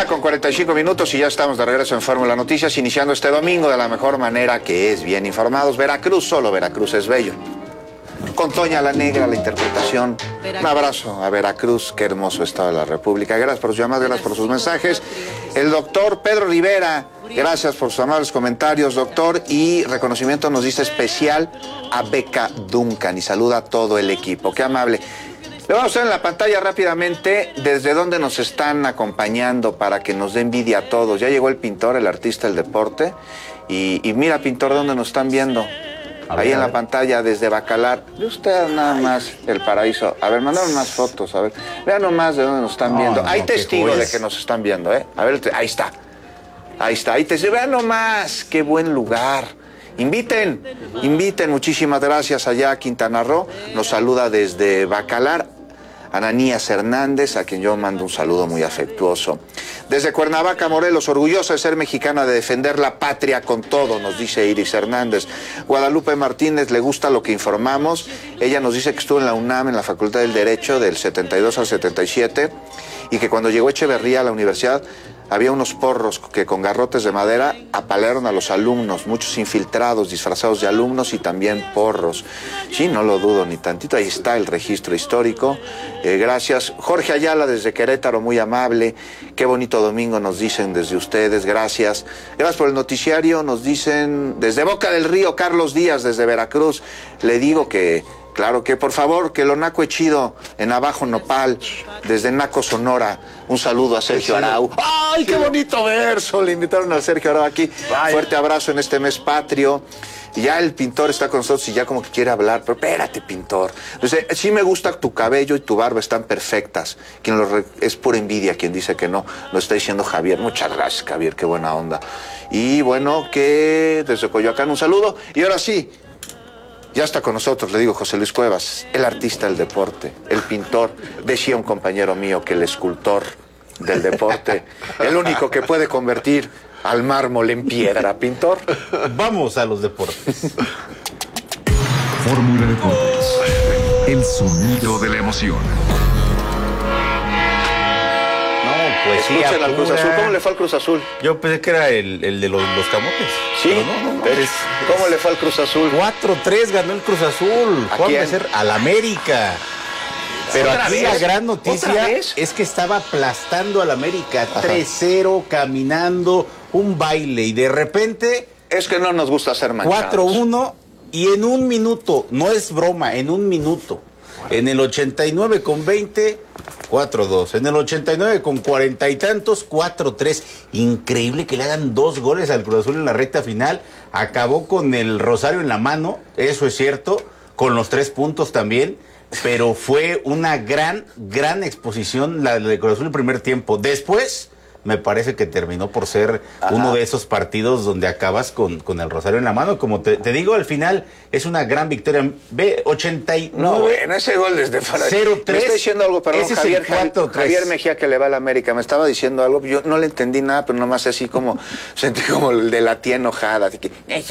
1:45 y ya estamos de regreso en Fórmula Noticias, iniciando este domingo de la mejor manera, que es bien informados. Veracruz, solo Veracruz es bello. Con Toña la Negra, la interpretación. Un abrazo a Veracruz, qué hermoso estado de la República. Gracias por sus llamadas, gracias por sus mensajes. El doctor Pedro Rivera, gracias por sus amables comentarios, doctor. Y reconocimiento nos dice especial a Beca Duncan y saluda a todo el equipo. Qué amable. Le vamos a hacer en la pantalla rápidamente desde dónde nos están acompañando para que nos dé envidia a todos. Ya llegó el pintor, el artista del deporte. Y mira, pintor, ¿dónde nos están viendo? Ahí en la pantalla, desde Bacalar. Ve usted nada más el paraíso. A ver, mandaron más fotos, a ver. Vean nomás de dónde nos están viendo. Hay testigos de que nos están viendo, ¿eh? A ver, ahí está. Ahí está, ahí te... Vean nomás, qué buen lugar. Inviten, muchísimas gracias allá a Quintana Roo. Nos saluda desde Bacalar Ananías Hernández, a quien yo mando un saludo muy afectuoso. Desde Cuernavaca, Morelos, orgullosa de ser mexicana, de defender la patria con todo, nos dice Iris Hernández. Guadalupe Martínez, le gusta lo que informamos. Ella nos dice que estuvo en la UNAM, en la Facultad del Derecho, del 72 al 77, y que cuando llegó Echeverría a la universidad, había unos porros que con garrotes de madera apalearon a los alumnos, muchos infiltrados, disfrazados de alumnos y también porros. Sí, no lo dudo ni tantito, ahí está el registro histórico. Gracias. Jorge Ayala desde Querétaro, muy amable. Qué bonito domingo nos dicen desde ustedes, gracias. Gracias por el noticiario, nos dicen desde Boca del Río, Carlos Díaz desde Veracruz. Le digo que... Claro que, por favor, que lo naco es chido en Abajo Nopal, desde Naco, Sonora. Un saludo a Sergio Arau. ¡Ay, qué bonito verso! Le invitaron a Sergio Arau aquí. Fuerte abrazo en este mes patrio. Ya el pintor está con nosotros y ya como que quiere hablar. Pero espérate, pintor. Entonces, sí me gusta tu cabello y tu barba, están perfectas. Es pura envidia quien dice que no. Lo está diciendo Javier. Muchas gracias, Javier, qué buena onda. Y bueno, que desde Coyoacán un saludo. Y ahora sí, ya está con nosotros, le digo, José Luis Cuevas, el artista del deporte, el pintor. Decía un compañero mío que el escultor del deporte, el único que puede convertir al mármol en piedra, pintor. Vamos a los deportes. Fórmula Deportes, el sonido de la emoción. Pues sí, escuchen al Cruz Azul. ¿Cómo le fue al Cruz Azul? Yo pensé que era el de los camotes. Sí, ¿cómo le fue al Cruz Azul? 4-3 ganó el Cruz Azul. ¿A quién? Al América. Pero aquí la gran noticia es que estaba aplastando al América. 3-0, caminando, un baile. Y de repente... Es que no nos gusta hacer manchados. 4-1 y en un minuto, no es broma, en un minuto. En el 89 con 20, 4-2. En el 89 con 40 y tantos, 4-3. Increíble que le hagan 2 goles al Cruz Azul en la recta final. Acabó con el rosario en la mano, eso es cierto, con los 3 puntos también. Pero fue una gran exposición la de Cruz Azul el primer tiempo. Después, me parece que terminó por ser uno de esos partidos donde acabas con el rosario en la mano. Como te digo, al final es una gran victoria. Ve, 89. No, bueno, ese gol desde fuera. 0-3. Me está diciendo algo, perdón, Ese Javier, es el 4-3. Javier Mejía, que le va a la América, me estaba diciendo algo. Yo no le entendí nada, pero nomás así como, sentí como el de la tía enojada. Así que,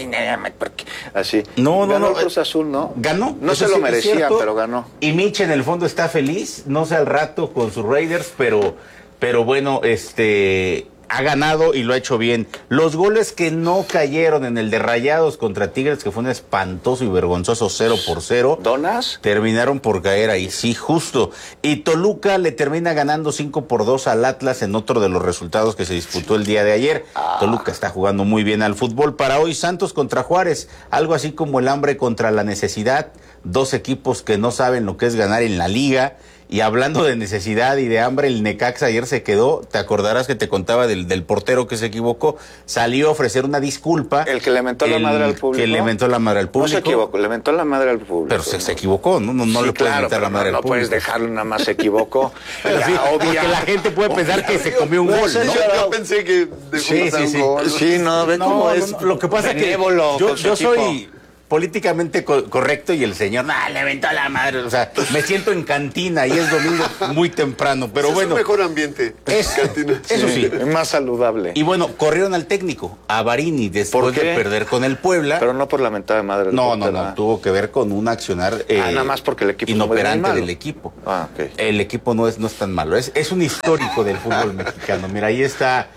así. No. El Cruz Azul, ¿no? Ganó. No se lo merecía, pero ganó. Y Mitch en el fondo está feliz, no sé al rato con sus Raiders, pero bueno, ha ganado y lo ha hecho bien. Los goles que no cayeron en el de Rayados contra Tigres, que fue un espantoso y vergonzoso 0-0. ¿Donas? Terminaron por caer ahí, sí, justo. Y Toluca le termina ganando 5-2 al Atlas en otro de los resultados que se disputó el día de ayer. Toluca está jugando muy bien al fútbol. Para hoy, Santos contra Juárez, algo así como el hambre contra la necesidad. 2 equipos que no saben lo que es ganar en la liga. Y hablando de necesidad y de hambre, el Necaxa ayer se quedó, te acordarás que te contaba del portero que se equivocó, salió a ofrecer una disculpa. El que le mentó la madre al público. Que le mentó la madre al público. No se equivocó, le mentó la madre al público. Pero se equivocó, no sí, le puedes mentar la madre al público. No puedes dejarlo, nada más se equivocó. Pero sí, porque la gente puede pensar que se comió un gol, ¿no? Yo pensé que sí. Sí, no, ve cómo es. Lo que pasa es que yo soy políticamente correcto y el señor, le aventó a la madre. O sea, me siento en cantina y es domingo muy temprano, pero bueno. Es un mejor ambiente. Cantina. Eso sí. Es más saludable. Y bueno, corrieron al técnico, a Varini, después de perder con el Puebla. Pero no por la mentada de madre. No, tuvo que ver con un accionar nada más porque el equipo inoperante del equipo. Okay. El equipo no es tan malo, es un histórico del fútbol mexicano. Mira, ahí está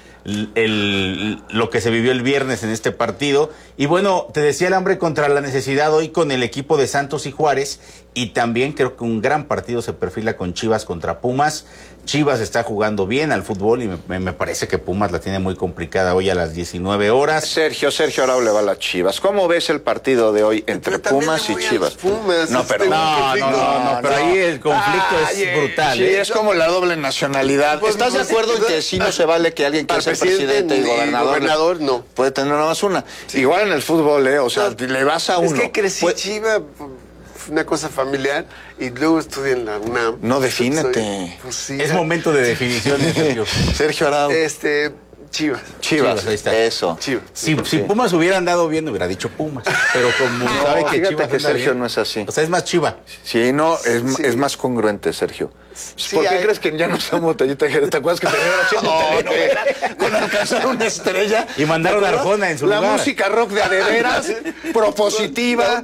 lo que se vivió el viernes en este partido. Y bueno, te decía, el hambre contra la necesidad hoy con el equipo de Santos y Juárez, y también creo que un gran partido se perfila con Chivas contra Pumas. Chivas está jugando bien al fútbol y me parece que Pumas la tiene muy complicada hoy a las 19 horas. Sergio Arau le va a las Chivas. ¿Cómo ves el partido de hoy entre Pumas y Chivas? Pumas, no, pero ahí el conflicto es brutal. Sí, es como la doble nacionalidad. Pues, ¿Estás de acuerdo en que sí no se vale que alguien quiera ser presidente y gobernador? No. Puede tener nada más una. Sí. Igual en el fútbol, o sea, le vas a uno. Es que crecí Chiva, una cosa familiar, y luego estudié en la UNAM. No, defínete. Es momento de definición, Sergio. Sergio Arau. Chivas, ahí está. Eso. Chivas. Si Pumas hubiera andado bien, hubiera dicho Pumas. Pero como sabe que Chivas que Sergio bien, no es así. O sea, es más Chiva. Sí, no, es más congruente, Sergio. Sí, ¿Por qué crees que ya no somos Botellita Jerez? ¿Te acuerdas que tenían haciendo telenovela con alcanzar una estrella? Y mandaron a Arjona en su lugar. La música rock de adeveras, propositiva.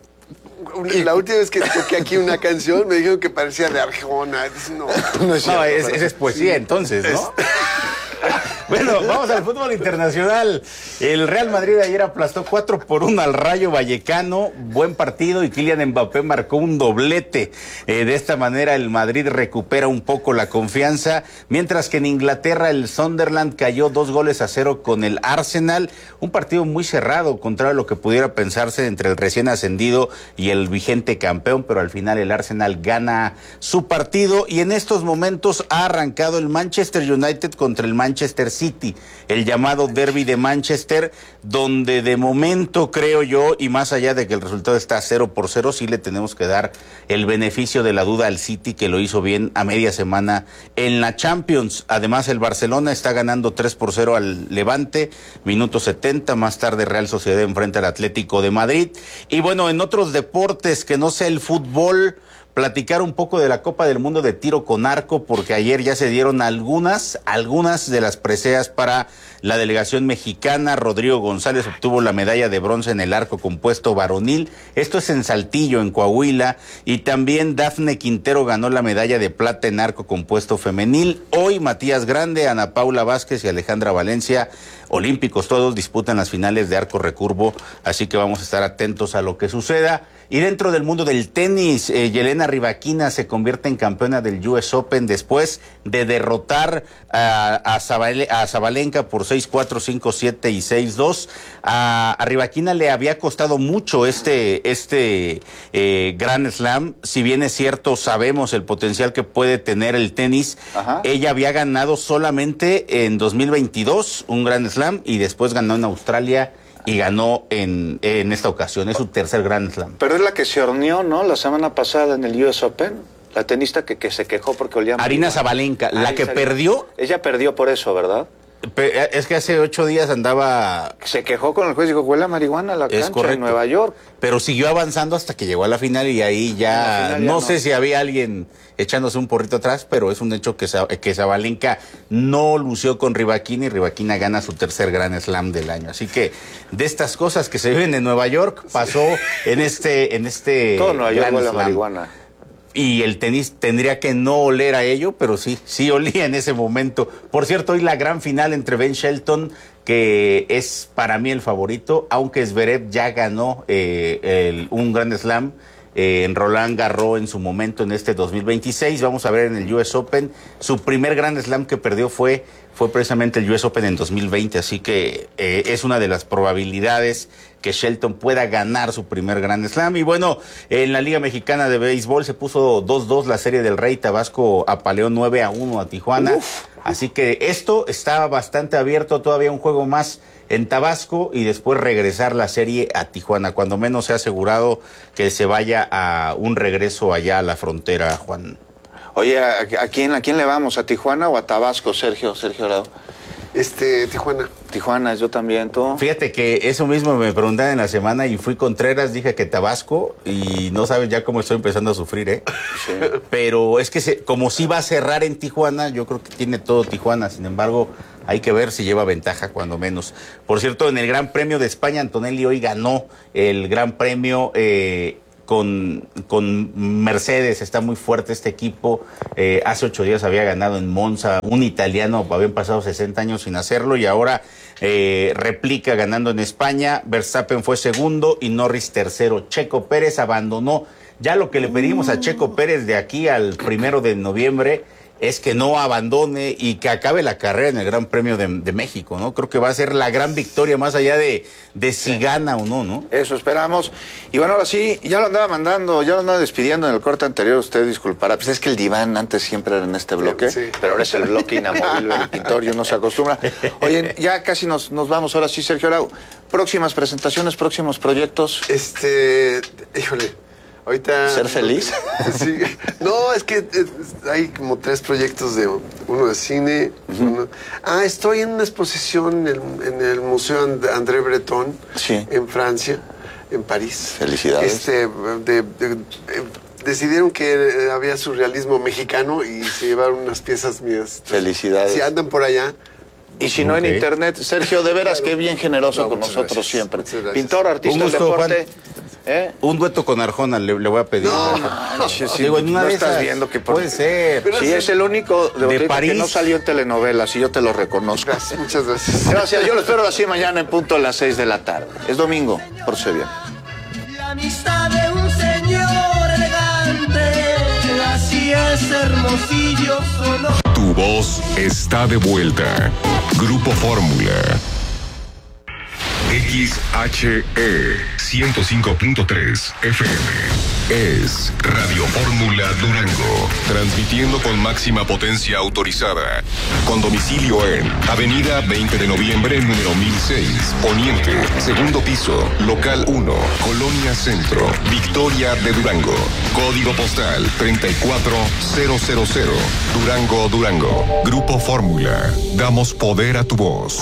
La última vez que toqué aquí una canción me dijeron que parecía de Arjona. No es poesía entonces, ¿no? Bueno, vamos al fútbol internacional. El Real Madrid ayer aplastó 4-1 al Rayo Vallecano. Buen partido y Kylian Mbappé marcó un doblete. De esta manera el Madrid recupera un poco la confianza, mientras que en Inglaterra el Sunderland cayó 2-0 con el Arsenal. Un partido muy cerrado, contrario a lo que pudiera pensarse entre el recién ascendido y el vigente campeón, pero al final el Arsenal gana su partido y en estos momentos ha arrancado el Manchester United contra el Manchester City, el llamado Derby de Manchester, donde de momento creo yo, y más allá de que el resultado está 0-0, sí le tenemos que dar el beneficio de la duda al City, que lo hizo bien a media semana en la Champions. Además el Barcelona está ganando 3-0 al Levante, minuto 70, más tarde Real Sociedad enfrenta al Atlético de Madrid. Y bueno, en otros deportes que no sea el fútbol, platicar un poco de la Copa del Mundo de tiro con arco, porque ayer ya se dieron algunas de las preseas para la delegación mexicana. Rodrigo González obtuvo la medalla de bronce en el arco compuesto varonil. Esto es en Saltillo, en Coahuila. Y también Dafne Quintero ganó la medalla de plata en arco compuesto femenil. Hoy Matías Grande, Ana Paula Vázquez y Alejandra Valencia, olímpicos todos, disputan las finales de arco recurvo. Así que vamos a estar atentos a lo que suceda. Y dentro del mundo del tenis, Yelena Rybakina se convierte en campeona del US Open después de derrotar a Sabalenka por 6-4, 5-7 y 6-2. A Rybakina le había costado mucho este Grand Slam. Si bien es cierto, sabemos el potencial que puede tener el tenis. Ajá. Ella había ganado solamente en 2022 un Grand Slam y después ganó en Australia y ganó en esta ocasión. Es su tercer Grand Slam. Pero es la que se horneó, ¿no? La semana pasada en el US Open. La tenista que se quejó porque olía... Arina Sabalenka, la que perdió... Ella perdió por eso, ¿verdad? Es que hace 8 días andaba... Se quejó con el juez y dijo, huele a marihuana la cancha en Nueva York. Pero siguió avanzando hasta que llegó a la final y ahí ya... No sé si había alguien echándose un porrito atrás, pero es un hecho que Sabalenka no lució con Rybakina y Rybakina gana su tercer Grand Slam del año. Así que de estas cosas que se viven en Nueva York, pasó en este todo Nueva York huele a marihuana. Y el tenis tendría que no oler a ello, pero sí olía en ese momento. Por cierto, hoy la gran final entre Ben Shelton, que es para mí el favorito, aunque Zverev ya ganó un Grand Slam en Roland Garros en su momento en este 2026. Vamos a ver en el US Open. Su primer Grand Slam que perdió fue precisamente el US Open en 2020, así que es una de las probabilidades que Shelton pueda ganar su primer Grand Slam. Y bueno, en la Liga Mexicana de Béisbol se puso 2-2 la Serie del Rey. Tabasco apaleó 9-1 a Tijuana. Así que esto está bastante abierto, todavía un juego más en Tabasco y después regresar la serie a Tijuana. Cuando menos se ha asegurado que se vaya a un regreso allá a la frontera, Juan. Oye, ¿a quién le vamos? ¿A Tijuana o a Tabasco, Sergio Arau? Tijuana. Tijuana, yo también, ¿tú? Fíjate que eso mismo me preguntaban en la semana y fui Contreras, dije que Tabasco y no sabes ya cómo estoy empezando a sufrir, ¿eh? Sí. Pero es que como sí va a cerrar en Tijuana, yo creo que tiene todo Tijuana, sin embargo, hay que ver si lleva ventaja cuando menos. Por cierto, en el Gran Premio de España, Antonelli hoy ganó el Gran Premio con Mercedes, está muy fuerte este equipo. Hace 8 días había ganado en Monza, un italiano, habían pasado 60 años sin hacerlo y ahora replica ganando en España. Verstappen fue segundo y Norris tercero. Checo Pérez abandonó. Ya lo que le pedimos a Checo Pérez de aquí al 1 de noviembre es que no abandone y que acabe la carrera en el Gran Premio de México, ¿no? Creo que va a ser la gran victoria más allá de si gana o no, ¿no? Eso esperamos. Y bueno, ahora sí, ya lo andaba despidiendo en el corte anterior, usted disculpará. Pues es que el diván antes siempre era en este bloque, Sí. pero ahora es el bloque inamovible del pintor y uno se acostumbra. Oye, ya casi nos vamos, ahora sí, Sergio Arau. Próximas presentaciones, próximos proyectos. Híjole. Ahorita... ¿Ser feliz? Sí. No, es que hay como 3 proyectos, uno de cine. Estoy en una exposición en el Museo André Breton, Sí. en Francia, en París. Felicidades. Decidieron que había surrealismo mexicano y se llevaron unas piezas mías. Felicidades. Si andan por allá... Y si no en Ok. internet, Sergio, de veras que bien generoso No, con muchas nosotros gracias. siempre. Muchas gracias. Pintor, artista Un del gusto, deporte. Un dueto con Arjona le voy a pedir. Sí, Digo, en una no de estás esas viendo que puede ser. Sí, es el único de Botellita París. que no salió en telenovelas y yo te lo reconozco. Gracias, muchas gracias. Gracias, yo lo espero así mañana en punto a las 6 de la tarde. Es domingo, por si bien. La amistad de un señor elegante, así es Hermosillo, Sonora. Tu voz está de vuelta. Grupo Fórmula. XHE 105.3 FM. Es Radio Fórmula Durango. Transmitiendo con máxima potencia autorizada. Con domicilio en Avenida 20 de Noviembre, número 1006. Poniente, segundo piso, local 1, Colonia Centro, Victoria de Durango. Código postal 34000. Durango, Durango. Grupo Fórmula. Damos poder a tu voz.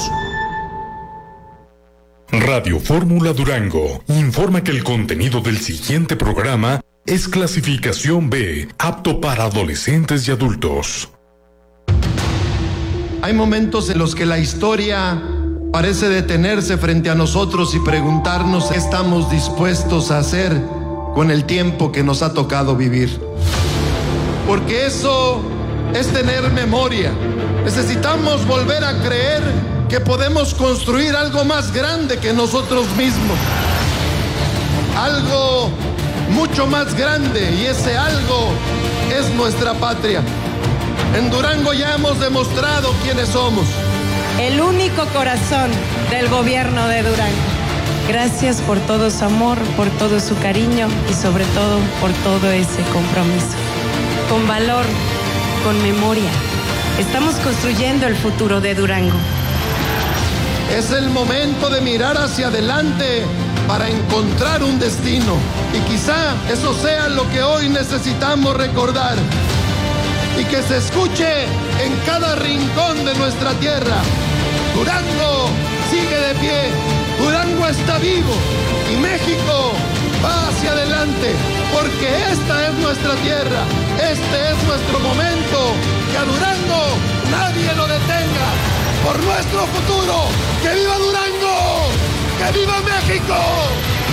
Radio Fórmula Durango informa que el contenido del siguiente programa es clasificación B, apto para adolescentes y adultos. Hay momentos en los que la historia parece detenerse frente a nosotros y preguntarnos qué estamos dispuestos a hacer con el tiempo que nos ha tocado vivir. Porque eso es tener memoria. Necesitamos volver a creer que podemos construir algo más grande que nosotros mismos. Algo mucho más grande, y ese algo es nuestra patria. En Durango ya hemos demostrado quiénes somos. El único corazón del gobierno de Durango. Gracias por todo su amor, por todo su cariño y sobre todo por todo ese compromiso. Con valor, con memoria, estamos construyendo el futuro de Durango. Es el momento de mirar hacia adelante para encontrar un destino. Y quizá eso sea lo que hoy necesitamos recordar. Y que se escuche en cada rincón de nuestra tierra. Durango sigue de pie. Durango está vivo. Y México va hacia adelante. Porque esta es nuestra tierra. Este es nuestro momento. Que a Durango nadie lo detenga. Por nuestro futuro. ¡Que viva Durango! ¡Que viva México!